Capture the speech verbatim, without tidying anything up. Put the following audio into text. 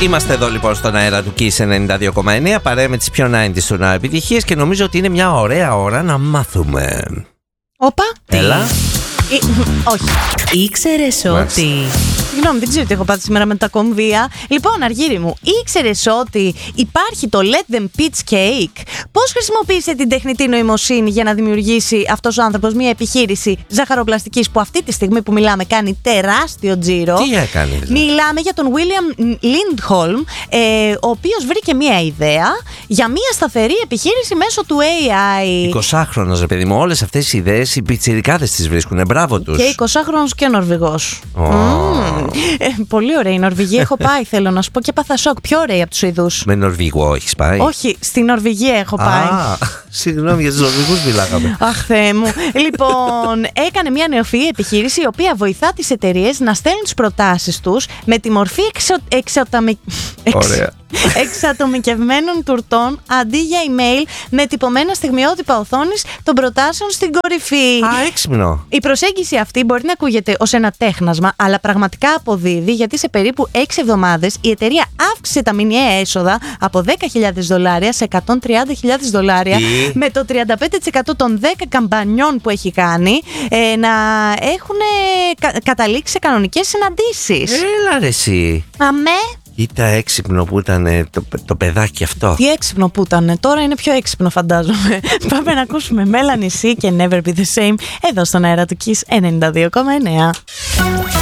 Είμαστε εδώ λοιπόν στον αέρα του Kiss ενενήντα δύο κόμμα εννέα, παρέα με τις πιο ενενήντα στον επιτυχίες, και νομίζω ότι είναι μια ωραία ώρα να μάθουμε. Όπα. Έλα. Ή, όχι. Ήξερες ότι... Συγγνώμη, δεν ξέρω τι έχω πάθει σήμερα με τα κομβία. Λοιπόν, Αργύρι μου, ήξερες ότι υπάρχει το Let Them Pitch Cake? Πώς χρησιμοποίησε την τεχνητή νοημοσύνη για να δημιουργήσει αυτός ο άνθρωπος μια επιχείρηση ζαχαροπλαστικής που αυτή τη στιγμή που μιλάμε κάνει τεράστιο τζίρο? Τι έκανε? Μιλάμε για τον William Lindholm, ε, ο οποίος βρήκε μια ιδέα για μια σταθερή επιχείρηση μέσω του έι άι. εικοσάχρονος, ρε παιδί μου, όλες αυτές οι ιδέες οι πιτσιρικάδες τις βρίσκουν. Μπράβο τους. Και εικοσάχρονος και Νορβηγός. Oh. Mm. Ε, πολύ ωραία η Νορβηγία. Έχω πάει, θέλω να σου πω, και πάθα σοκ. Πιο ωραία από τους Σουηδούς. Με Νορβηγό έχεις πάει? Όχι, στη Νορβηγία έχω πάει. Α, συγγνώμη, για τους Νορβηγούς μιλάγαμε. Αχ, Θεέ μου. Λοιπόν, έκανε μια νεοφυή επιχείρηση η οποία βοηθά τις εταιρείες να στέλνουν τις προτάσεις τους με τη μορφή εξω... εξωταμι... Ωραία. εξατομικευμένων τουρτών αντί για email με τυπωμένα στιγμιότυπα οθόνης των προτάσεων στην κορυφή. Α, έξυπνο. Η προσέγγιση αυτή μπορεί να ακούγεται ως ένα τέχνασμα, αλλά πραγματικά αποδίδει, γιατί σε περίπου έξι εβδομάδες η εταιρεία αύξησε τα μηνιαία έσοδα από δέκα χιλιάδες δολάρια σε εκατόν τριάντα χιλιάδες δολάρια, Τι? με το τριάντα πέντε τοις εκατό των δέκα καμπανιών που έχει κάνει ε, να έχουν κα, καταλήξει σε κανονικές συναντήσεις. Έλα ρε εσύ. Αμέ. Κοίτα έξυπνο που ήταν το, το παιδάκι αυτό. Τι έξυπνο που ήταν. Τώρα είναι πιο έξυπνο, φαντάζομαι. Πάμε να ακούσουμε Melanie C και Never Be The Same εδώ στον αέρα του Kiss ενενήντα δύο κόμμα εννέα.